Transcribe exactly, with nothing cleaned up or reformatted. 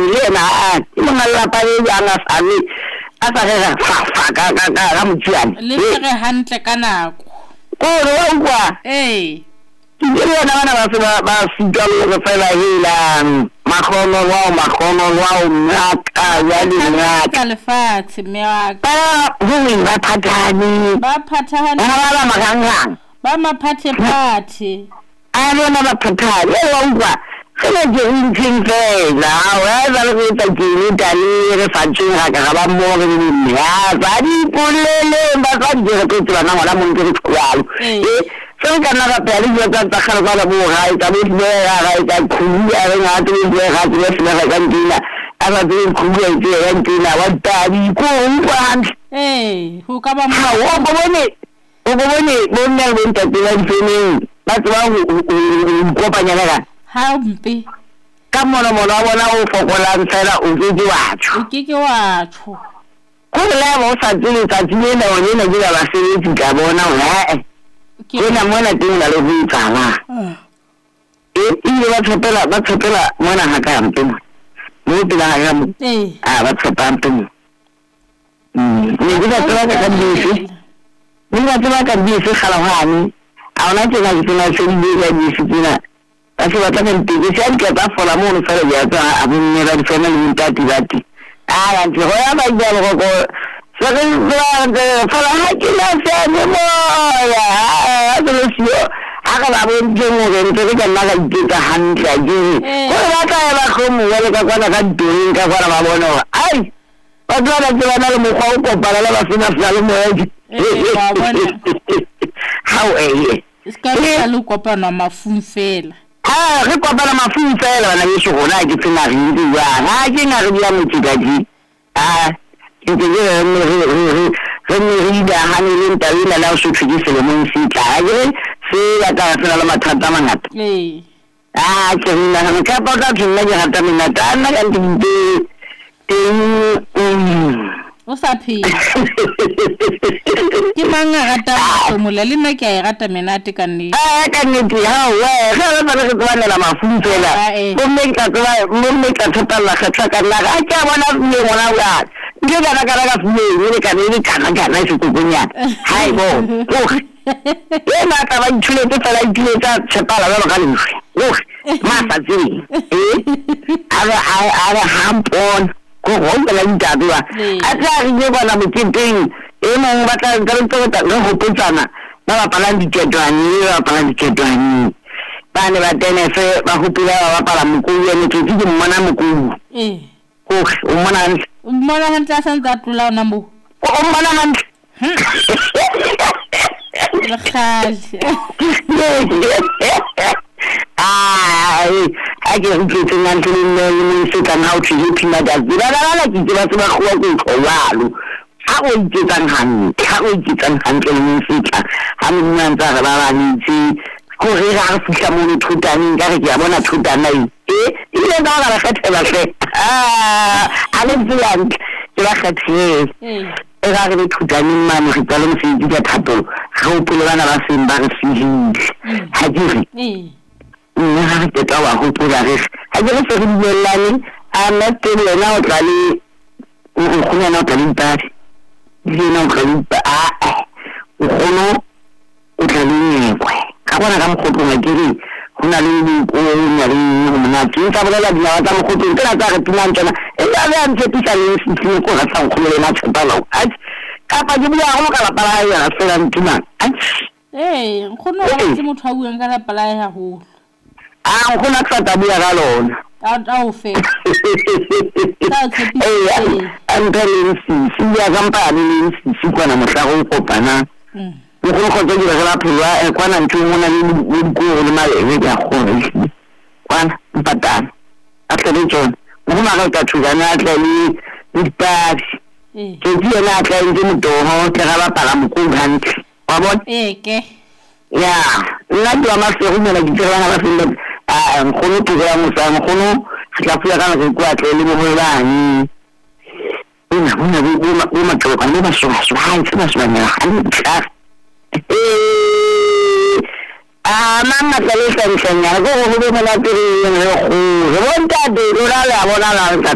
le na a mo ngalla pa le yana sane a sa ga fa ka ka ka motšana le re hantle ka nako ko re wa eh ke le na bana ba se ba sitwa le fela hela makgono wa makgono wa ngaka ya le ngaka le fatse me wa ba ho ba phathani ba phathani ba ba magangang ba maphathe phathe a lona ba phathani e wa utlwa sena ke ntsheng fela wa ba le tsa ke ni tani re fatsheng ga ka ba mo re ni ya ba di polele ba sa di re ke tsana ngwana mo nke ke tswalo eh so ka na ba pele yo ka tsa khara ba bo ga ka bo be ga ga ka khulu ya re nga tse be ga tse se na ga ntina a ba tse khulu ya tse ya ntina wa tabi ko utlwa eh ho ka ba mo wa bo bone bo bone bo nne bo ntate ba difeneng ba tswa go kopanya la ha mpe ka mono mono wa bona o fokolang fela o ke ke wa tsho o ke ke wa tsho ko le mo sa tsile tsa tsile le o ne ke ba se di ka bona wa eh ke na mona teng la le buitsana eh ile ba tshepela ba tshepela mona ha ka mpe mo pela ga mo eh a ba tshepa mpe mm ne ke ba tsela ka dise ne ba tsela ka dise khala hani a ona tsela ke tsela se di ya dise tsela a se ba tla ntse se a ke ta fola mo no fela ya tsa a bonne ba tsena le ntati bati a ya ntse go ya ba ya go go se re ba fola ha ke la se ne mo ya a se sio a ka ba bo ntse mo re ntse ke nna ka dika hantle ke go ba ka ba go mo ya le ka kwana ka ding ka kwana ba bona ai ba tsara ke bana le mo go ko para la ba sina sina le mo ya how eh ska ka le kopana mafung fela ah re kopana mafung fela bana be se gona ke tsena re di wa ha ke na re dia motšikaji ah ke ke re re re re re da hane le ntawina la so tsiki se le mo sitla ga se ya ka se la mathata mangata eh ah ke nna ga ka pa ka tsena ke rata mina ta nna ka ntse o sa phi ke manga rata mola le nna ke a rata menate ka nne ah ka nnete ha wa ga ba re tswana la mafutela mo me ka tswa mo me ka tsala ga tsaka la ga ka bona le ngwana wa ke ga ga ga fuwe le ka le ka ga ga se go nya hai bo e ma ta ba ntule te fela ntule tsa tsepala ba ga le o ma sa tsi eh ara ara hampon ko go la ntadwa a tla re bona moteng e mong ba tla ka ntse ta go hopotsana ba ba pala diketwani ba pala diketwani ba ne ba tene fe ba hopula ba pala mokulu ne ke ke mmana mokulu eh ko o mmana o mmana hantla sa ntsa tula na mo o mmana hantla la khali ai ai ke ke tsena ntse le le se ka na o tshile pina da dira la la ke ke ba tseba go go khowalo ha o itetsang hantle ha o itetsang hantle le mfika ha nna ntse ga ba ba ntse go re ga fihla mo thutane ka re ke ya bona thutana eh ile ba ga ba khathela se ah ale blank ke ba khathela eh e ga re thutane mane re tsale mosedi ka thato ga o pele bana ba seng ba re sihile ha ke re eh nna ga ke tla wa go pula re ha ke re se re buellane a nna teng le na o tla le o khona na tla le ntati di na o tla le a o khono o tla le ngwe ka bona ka mokgotlo ga ke re go na le o na le mona tse tsa bolela di na tsa mokgotlo ke na tsa re tlang tsena e ba le ntse tsa le se ko ga tsa go le na tshepala a ka pa di bua go ka la pala ya se la ntuna eh khono ga se motho a buang ka la pala ya go a go na tsa bua ga lona a a o fe ta tshepi eh anta le si si ya kampani le si si kwa na motlago go kopana mm go go go dira ga phela e kwa na ntse mo na le go le male e ya go re kwana mpatana a tle John mo ma ga ka thuga na tle le dipasi eh ke di na tle ntse mo do ho ke ga ba pala mo go ganti wa bona eh ke ya nna di ama se go mela di tsela na ba se a go no tuga mo sa mo go no tla fula kana go kwa tle le mo mo bani ina bona bo bo bo ma tlo kana ba so so ha ntse ba so na ha ntla eh a mama tla le sa ntanya go go bo mo la tiri go go bonta de ro la la bona la